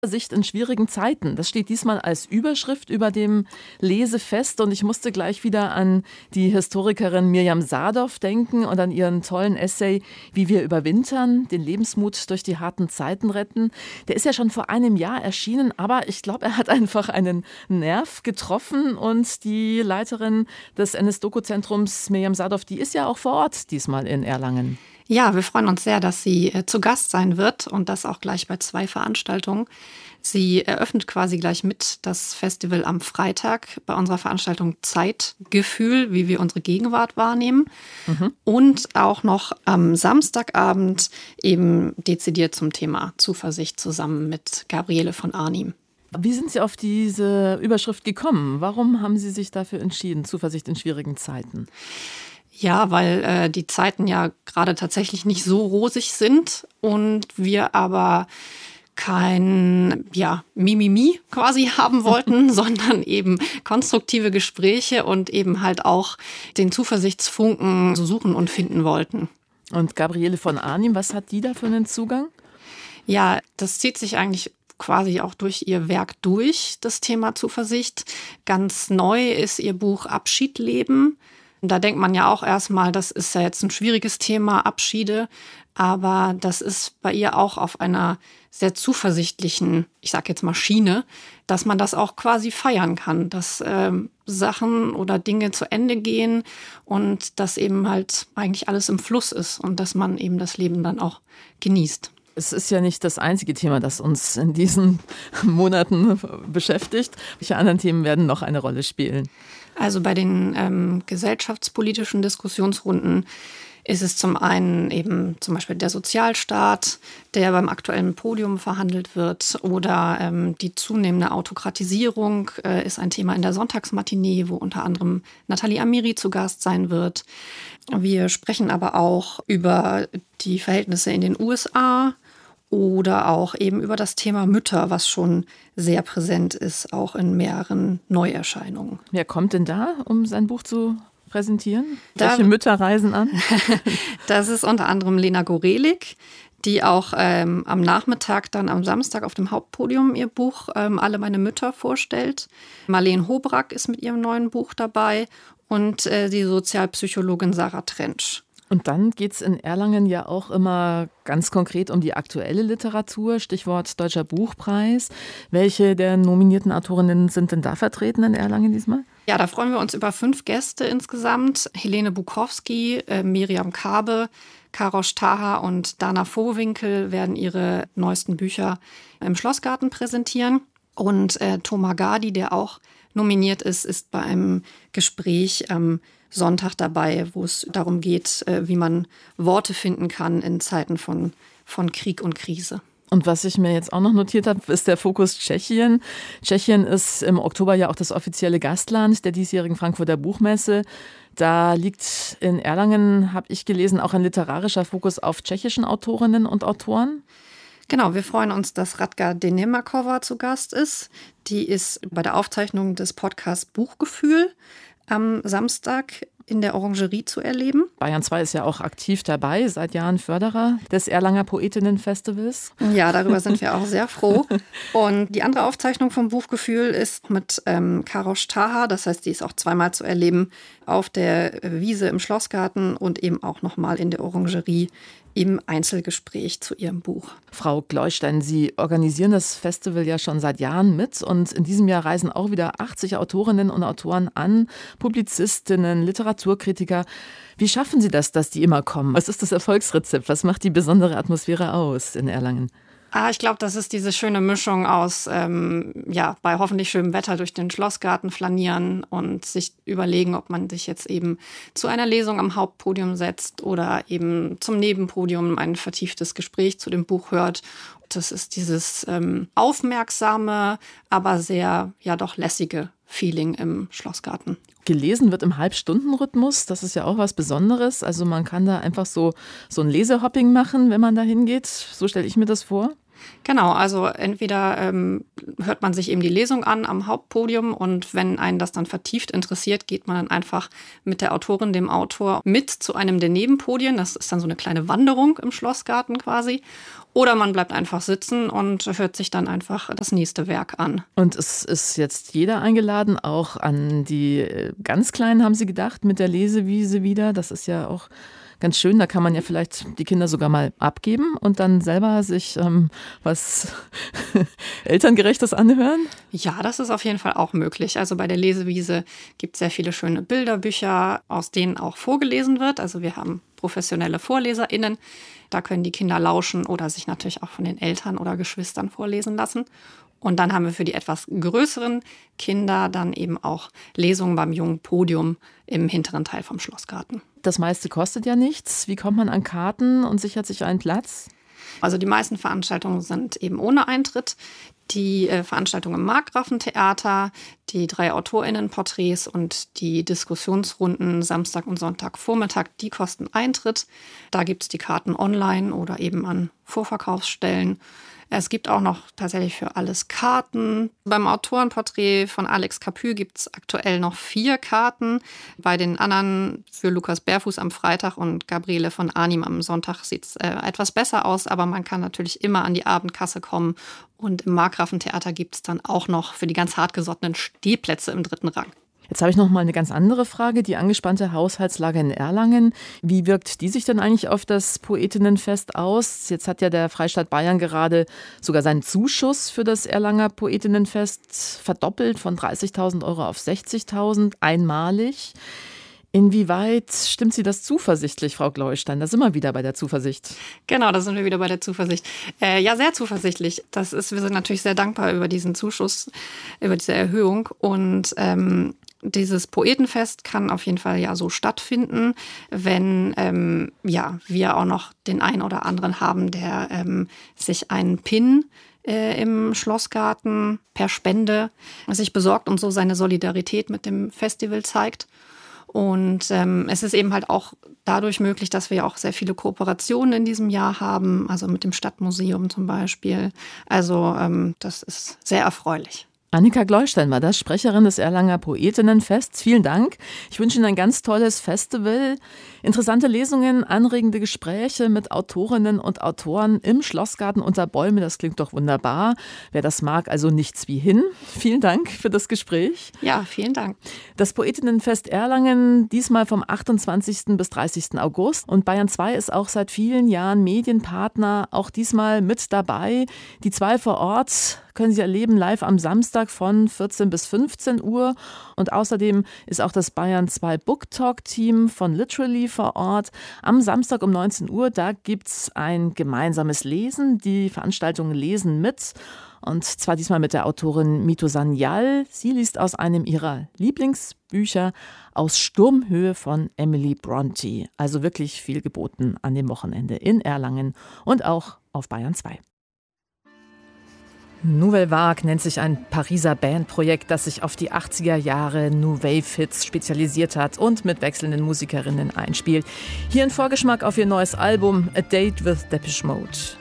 Zuversicht in schwierigen Zeiten. Das steht diesmal als Überschrift über dem Lesefest und ich musste gleich wieder an die Historikerin Mirjam Sadow denken und an ihren tollen Essay Wie wir überwintern, den Lebensmut durch die harten Zeiten retten. Der ist ja schon vor einem Jahr erschienen, aber ich glaube, er hat einfach einen Nerv getroffen und die Leiterin des NS-Doku-Zentrums Mirjam Sadow, die ist ja auch vor Ort diesmal in Erlangen. Ja, wir freuen uns sehr, dass sie zu Gast sein wird und das auch gleich bei 2 Veranstaltungen. Sie eröffnet quasi gleich mit das Festival am Freitag bei unserer Veranstaltung Zeitgefühl, wie wir unsere Gegenwart wahrnehmen. Und auch noch am Samstagabend eben dezidiert zum Thema Zuversicht zusammen mit Gabriele von Arnim. Wie sind Sie auf diese Überschrift gekommen? Warum haben Sie sich dafür entschieden, Zuversicht in schwierigen Zeiten? Ja, weil die Zeiten ja gerade tatsächlich nicht so rosig sind und wir aber kein Mimimi quasi haben wollten, sondern eben konstruktive Gespräche und eben halt auch den Zuversichtsfunken so suchen und finden wollten. Und Gabriele von Arnim, was hat die da für einen Zugang? Ja, das zieht sich eigentlich quasi auch durch ihr Werk durch, das Thema Zuversicht. Ganz neu ist ihr Buch Abschied leben. Da denkt man ja auch erstmal, das ist ja jetzt ein schwieriges Thema, Abschiede. Aber das ist bei ihr auch auf einer sehr zuversichtlichen, ich sag jetzt mal Schiene, dass man das auch quasi feiern kann, dass Sachen oder Dinge zu Ende gehen und dass eben halt eigentlich alles im Fluss ist und dass man eben das Leben dann auch genießt. Es ist ja nicht das einzige Thema, das uns in diesen Monaten beschäftigt. Welche anderen Themen werden noch eine Rolle spielen? Also bei den gesellschaftspolitischen Diskussionsrunden ist es zum einen eben zum Beispiel der Sozialstaat, der beim aktuellen Podium verhandelt wird, oder die zunehmende Autokratisierung ist ein Thema in der Sonntagsmatinee, wo unter anderem Nathalie Amiri zu Gast sein wird. Wir sprechen aber auch über die Verhältnisse in den USA oder auch eben über das Thema Mütter, was schon sehr präsent ist, auch in mehreren Neuerscheinungen. Wer kommt denn da, um sein Buch zu präsentieren? Welche Mütter reisen an? Das ist unter anderem Lena Gorelik, die auch am Nachmittag dann am Samstag auf dem Hauptpodium ihr Buch Alle meine Mütter vorstellt. Marleen Hobrack ist mit ihrem neuen Buch dabei und die Sozialpsychologin Sarah Trensch. Und dann geht es in Erlangen ja auch immer ganz konkret um die aktuelle Literatur, Stichwort Deutscher Buchpreis. Welche der nominierten Autorinnen sind denn da vertreten in Erlangen diesmal? Ja, da freuen wir uns über 5 Gäste insgesamt. Helene Bukowski, Miriam Kabe, Karosh Taha und Dana Vohwinkel werden ihre neuesten Bücher im Schlossgarten präsentieren. Und Thomas Gadi, der auch nominiert ist, ist bei einem Gespräch am Sonntag dabei, wo es darum geht, wie man Worte finden kann in Zeiten von Krieg und Krise. Und was ich mir jetzt auch noch notiert habe, ist der Fokus Tschechien. Tschechien ist im Oktober ja auch das offizielle Gastland der diesjährigen Frankfurter Buchmesse. Da liegt in Erlangen, habe ich gelesen, auch ein literarischer Fokus auf tschechischen Autorinnen und Autoren. Genau, wir freuen uns, dass Radka Denemakova zu Gast ist. Die ist bei der Aufzeichnung des Podcasts Buchgefühl am Samstag in der Orangerie zu erleben. Bayern 2 ist ja auch aktiv dabei, seit Jahren Förderer des Erlanger Poetinnenfestivals. Ja, darüber sind wir auch sehr froh. Und die andere Aufzeichnung vom Buchgefühl ist mit Karosh Taha, das heißt, die ist auch zweimal zu erleben auf der Wiese im Schlossgarten und eben auch nochmal in der Orangerie im Einzelgespräch zu ihrem Buch. Frau Gleustein, Sie organisieren das Festival ja schon seit Jahren mit und in diesem Jahr reisen auch wieder 80 Autorinnen und Autoren an, Publizistinnen, Literaturkritiker. Wie schaffen Sie das, dass die immer kommen? Was ist das Erfolgsrezept? Was macht die besondere Atmosphäre aus in Erlangen? Ich glaube, das ist diese schöne Mischung aus, bei hoffentlich schönem Wetter durch den Schlossgarten flanieren und sich überlegen, ob man sich jetzt eben zu einer Lesung am Hauptpodium setzt oder eben zum Nebenpodium ein vertieftes Gespräch zu dem Buch hört. Das ist dieses aufmerksame, aber sehr, doch lässige Feeling im Schlossgarten. Gelesen wird im Halbstundenrhythmus, das ist ja auch was Besonderes. Also man kann da einfach so ein Lesehopping machen, wenn man da hingeht. So stelle ich mir das vor. Genau, also entweder hört man sich eben die Lesung an am Hauptpodium und wenn einen das dann vertieft interessiert, geht man dann einfach mit der Autorin, dem Autor mit zu einem der Nebenpodien. Das ist dann so eine kleine Wanderung im Schlossgarten quasi. Oder man bleibt einfach sitzen und hört sich dann einfach das nächste Werk an. Und es ist jetzt jeder eingeladen, auch an die ganz Kleinen haben Sie gedacht, mit der Lesewiese wieder. Das ist ja auch ganz schön, da kann man ja vielleicht die Kinder sogar mal abgeben und dann selber sich was Elterngerechtes anhören. Ja, das ist auf jeden Fall auch möglich. Also bei der Lesewiese gibt es sehr viele schöne Bilderbücher, aus denen auch vorgelesen wird. Also wir haben professionelle VorleserInnen. Da können die Kinder lauschen oder sich natürlich auch von den Eltern oder Geschwistern vorlesen lassen. Und dann haben wir für die etwas größeren Kinder dann eben auch Lesungen beim Jungen Podium im hinteren Teil vom Schlossgarten. Das meiste kostet ja nichts. Wie kommt man an Karten und sichert sich einen Platz? Also die meisten Veranstaltungen sind eben ohne Eintritt. Die Veranstaltung im Markgrafentheater, die 3 AutorInnenporträts und die Diskussionsrunden Samstag und Sonntagvormittag, die kosten Eintritt. Da gibt es die Karten online oder eben an Vorverkaufsstellen. Es gibt auch noch tatsächlich für alles Karten. Beim Autorenporträt von Alex Capu gibt es aktuell noch 4 Karten. Bei den anderen für Lukas Bärfuß am Freitag und Gabriele von Arnim am Sonntag sieht es etwas besser aus. Aber man kann natürlich immer an die Abendkasse kommen. Und im Markgrafentheater gibt es dann auch noch für die ganz hartgesottenen Stehplätze im 3. Rang. Jetzt habe ich noch mal eine ganz andere Frage. Die angespannte Haushaltslage in Erlangen. Wie wirkt die sich denn eigentlich auf das Poetinnenfest aus? Jetzt hat ja der Freistaat Bayern gerade sogar seinen Zuschuss für das Erlanger Poetinnenfest verdoppelt von 30.000 € auf 60.000, einmalig. Inwieweit stimmt Sie das zuversichtlich, Frau Gleustein? Da sind wir wieder bei der Zuversicht. Genau, da sind wir wieder bei der Zuversicht. Ja, sehr zuversichtlich. Wir sind natürlich sehr dankbar über diesen Zuschuss, über diese Erhöhung. Und dieses Poetenfest kann auf jeden Fall ja so stattfinden, wenn wir auch noch den einen oder anderen haben, der sich einen Pin im Schlossgarten per Spende sich besorgt und so seine Solidarität mit dem Festival zeigt. Und es ist eben halt auch dadurch möglich, dass wir auch sehr viele Kooperationen in diesem Jahr haben, also mit dem Stadtmuseum zum Beispiel. Also das ist sehr erfreulich. Annika Gleustein war das, Sprecherin des Erlanger Poetinnenfests. Vielen Dank. Ich wünsche Ihnen ein ganz tolles Festival. Interessante Lesungen, anregende Gespräche mit Autorinnen und Autoren im Schlossgarten unter Bäume. Das klingt doch wunderbar. Wer das mag, also nichts wie hin. Vielen Dank für das Gespräch. Ja, vielen Dank. Das Poetinnenfest Erlangen, diesmal vom 28. bis 30. August. Und Bayern 2 ist auch seit vielen Jahren Medienpartner, auch diesmal mit dabei. Die 2 vor Ort können Sie erleben live am Samstag von 14 bis 15 Uhr. Und außerdem ist auch das Bayern 2 Book Talk Team von Literally vor Ort. Am Samstag um 19 Uhr, da gibt es ein gemeinsames Lesen. Die Veranstaltung Lesen mit. Und zwar diesmal mit der Autorin Mito Sanyal. Sie liest aus einem ihrer Lieblingsbücher Aus Sturmhöhe von Emily Brontë. Also wirklich viel geboten an dem Wochenende in Erlangen und auch auf Bayern 2. Nouvelle Vague nennt sich ein Pariser Bandprojekt, das sich auf die 80er Jahre New Wave Hits spezialisiert hat und mit wechselnden Musikerinnen einspielt. Hier ein Vorgeschmack auf ihr neues Album A Date with Depeche Mode.